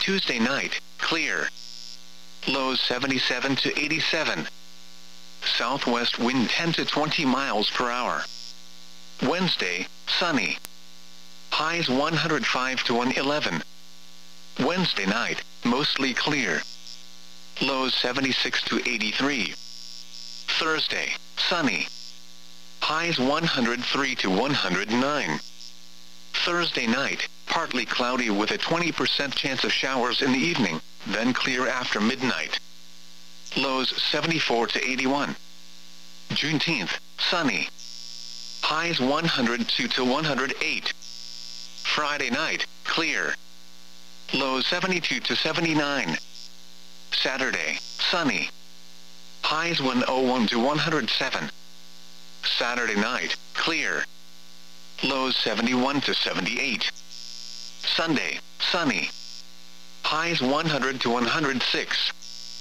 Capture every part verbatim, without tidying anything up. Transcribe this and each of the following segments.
Tuesday night, clear. Lows seventy-seven to eighty-seven. Southwest wind ten to twenty miles per hour. Wednesday, sunny. Highs one hundred five to one eleven. Wednesday night, mostly clear. Lows seventy-six to eighty-three. Thursday, sunny. Highs one hundred three to one hundred nine. Thursday night, partly cloudy with a twenty percent chance of showers in the evening, then clear after midnight. Lows seventy-four to eighty-one. Juneteenth, sunny. Highs one hundred two to one hundred eight. Friday night, clear. Lows seventy-two to seventy-nine. Saturday, sunny. Highs one oh one to one hundred seven. Saturday night, clear. Lows seventy-one to seventy-eight. Sunday, sunny. Highs one hundred to one hundred six.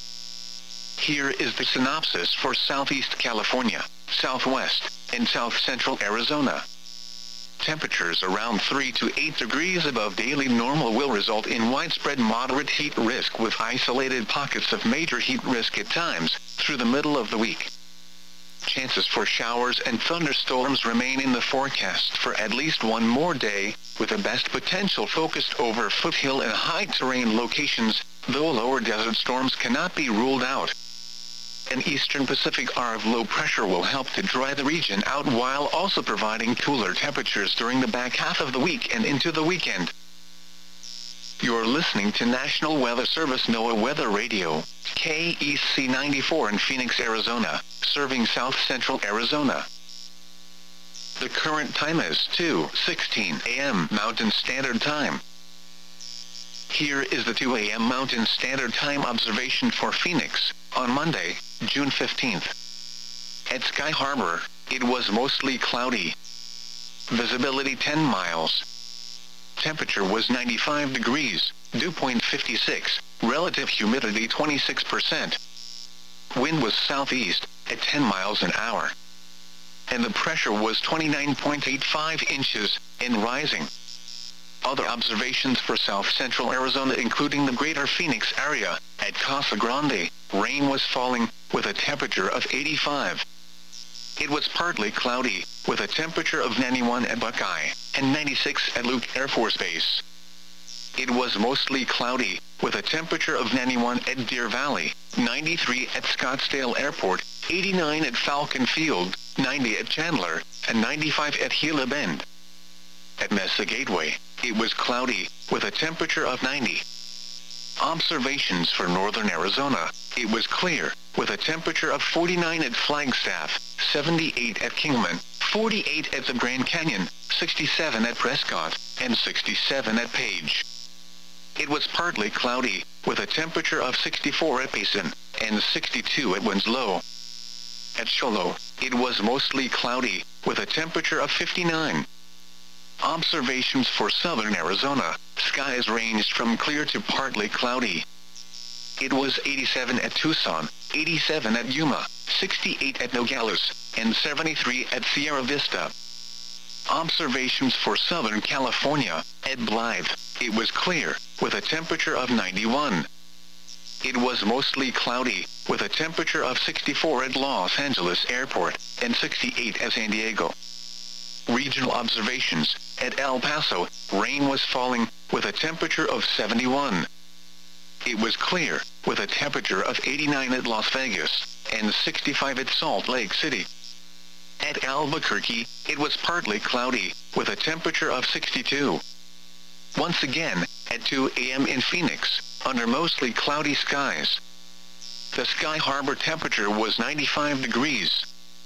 Here is the synopsis for Southeast California, Southwest, and South Central Arizona. Temperatures around three to eight degrees above daily normal will result in widespread moderate heat risk with isolated pockets of major heat risk at times through the middle of the week. Chances for showers and thunderstorms remain in the forecast for at least one more day, with the best potential focused over foothill and high-terrain locations, though lower desert storms cannot be ruled out. An eastern Pacific arc of low pressure will help to dry the region out while also providing cooler temperatures during the back half of the week and into the weekend. You're listening to National Weather Service NOAA Weather Radio, K E C ninety-four in Phoenix, Arizona, serving South Central Arizona. The current time is two sixteen a m Mountain Standard Time. Here is the two a m Mountain Standard Time observation for Phoenix, on Monday, June fifteenth. At Sky Harbor, it was mostly cloudy. Visibility ten miles. Temperature was ninety-five degrees, dew point fifty-six, relative humidity twenty-six percent. Wind was southeast, at ten miles an hour. And the pressure was twenty-nine point eight five inches, and rising. Other observations for South Central Arizona including the greater Phoenix area, at Casa Grande, rain was falling, with a temperature of eighty-five. It was partly cloudy, with a temperature of ninety-one at Buckeye, and ninety-six at Luke Air Force Base. It was mostly cloudy, with a temperature of ninety-one at Deer Valley, ninety-three at Scottsdale Airport, eighty-nine at Falcon Field, ninety at Chandler, and ninety-five at Gila Bend. At Mesa Gateway, it was cloudy, with a temperature of ninety. Observations for northern Arizona, it was clear, with a temperature of forty-nine at Flagstaff, seventy-eight at Kingman, forty-eight at the Grand Canyon, sixty-seven at Prescott, and sixty-seven at Page. It was partly cloudy, with a temperature of sixty-four at Payson, and sixty-two at Winslow. At Cholo, it was mostly cloudy, with a temperature of fifty-nine. Observations for southern Arizona, skies ranged from clear to partly cloudy. It was eighty-seven at Tucson, eighty-seven at Yuma, sixty-eight at Nogales, and seventy-three at Sierra Vista. Observations for Southern California, at Blythe, it was clear, with a temperature of ninety-one. It was mostly cloudy, with a temperature of sixty-four at Los Angeles Airport, and sixty-eight at San Diego. Regional observations, at El Paso, rain was falling, with a temperature of seventy-one. It was clear, with a temperature of eighty-nine at Las Vegas, and sixty-five at Salt Lake City. At Albuquerque, it was partly cloudy, with a temperature of sixty-two. Once again, at two a m in Phoenix, under mostly cloudy skies. The Sky Harbor temperature was ninety-five degrees.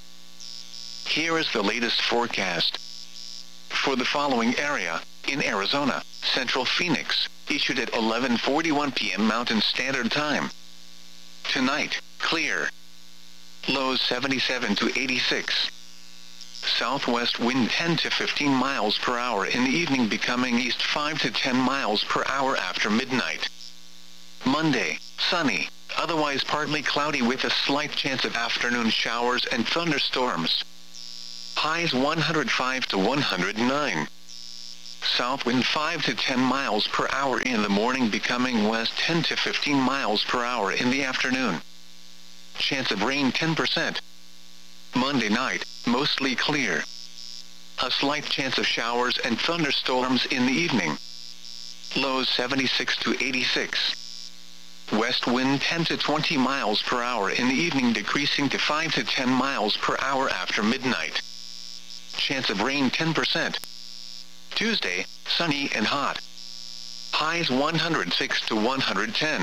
Here is the latest forecast. For the following area, in Arizona, Central Phoenix, issued at eleven forty-one p m Mountain Standard Time. Tonight, clear. Lows seventy-seven to eighty-six. Southwest wind ten to fifteen miles per hour in the evening, becoming east five to ten miles per hour after midnight. Monday, sunny, otherwise partly cloudy with a slight chance of afternoon showers and thunderstorms. Highs one hundred five to one hundred nine. South wind five to ten miles per hour in the morning, becoming west ten to fifteen miles per hour in the afternoon. Chance of rain ten percent. Monday night, mostly clear. A slight chance of showers and thunderstorms in the evening. Lows seventy-six to eighty-six. West wind ten to twenty miles per hour in the evening, decreasing to five to ten miles per hour after midnight. Chance of rain ten percent. Tuesday, sunny and hot. Highs one hundred six to one hundred ten.